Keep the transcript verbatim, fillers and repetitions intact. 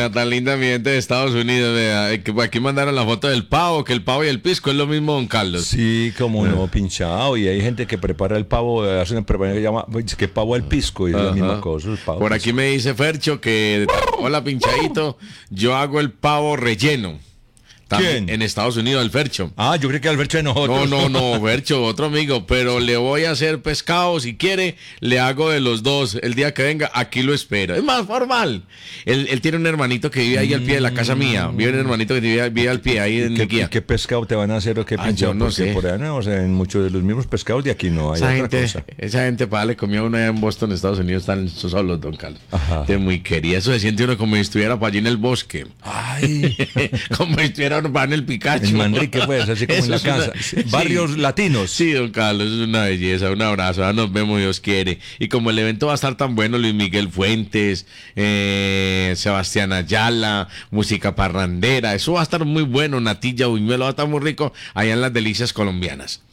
vea, tan linda mi gente de Estados Unidos, vea. eh, que Aquí mandaron la foto del pavo, que el pavo y el pisco es lo mismo, don Carlos. Sí, como no, pinchado. Y hay gente que prepara el pavo, hace una preparación que llama, pues, que pavo al pisco, y es la Ajá. misma cosa. El pavo Por pisco. aquí me dice Fercho que, hola pinchadito, yo hago el pavo relleno. También ¿Quién? en Estados Unidos, el Fercho. Ah, yo creo que Alberto de No, nosotros. no, no, Fercho, otro amigo, pero le voy a hacer pescado, si quiere, le hago de los dos. El día que venga, aquí lo espero. Es más formal. Él, él tiene un hermanito que vive ahí al pie de la casa mía. Vive un hermanito que vive, vive al pie ahí en ¿Qué, Niquía. ¿Qué pescado te van a hacer o qué Ah, pinchado? yo no Porque sé. por allá no, o sea, en muchos de los mismos pescados de aquí no hay Esa otra gente, cosa. esa gente, para le comió una en Boston, Estados Unidos, están solos, don Carlos. Ajá. De muy querida. Eso se siente uno como si estuviera para allí en el bosque. Ay, Como si estuviera uno para en el Picacho. en Manrique, pues, así como Eso en la es una- casa. sí. Barrios latinos. Sí, don Carlos, es una belleza, un abrazo, ya nos vemos, Dios quiere. Y como el evento va a estar tan bueno, Luis Miguel Fuentes, eh, Sebastián Ayala, música parrandera, eso va a estar muy bueno, natilla, buñuelo, va a estar muy rico allá en las Delicias Colombianas.